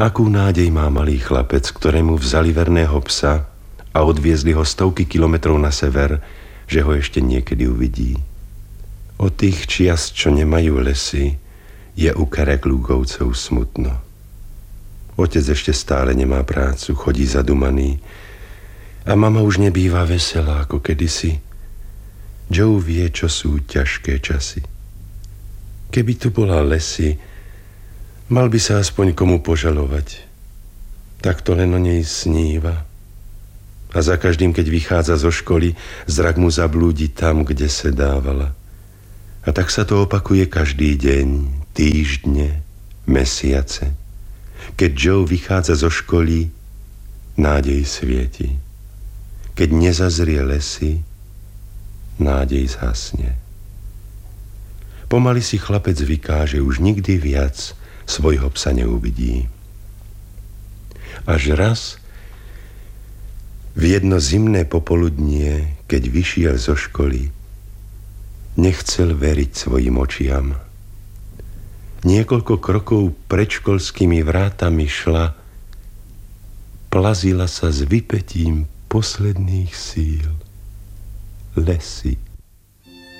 Akú nádej má malý chlapec, ktorému vzali verného psa a odviezli ho stovky kilometrov na sever, že ho ešte niekedy uvidí. O tých čias, čo nemajú lesy, je u Kereklúgovcov smutno. Otec ešte stále nemá prácu, chodí zadumaný a mama už nebýva veselá ako kedysi. Joe vie, čo sú ťažké časy. Keby tu bola lesy, mal by sa aspoň komu požalovať. Tak to len o nej sníva. A za každým, keď vychádza zo školy, zrak mu zablúdi tam, kde sedávala. A tak sa to opakuje každý deň, týždne, mesiace. Keď Joe vychádza zo školy, nádej svieti. Keď nezazrie lesy, nádej zhasne. Pomaly si chlapec zvyká, že už nikdy viac svojho psa neuvidí. Až raz, v jedno zimné popoludnie, keď vyšiel zo školy, nechcel veriť svojim očiam. Niekoľko krokov pred školskými vrátami šla, plazila sa s vypätím posledných síl. Lesy.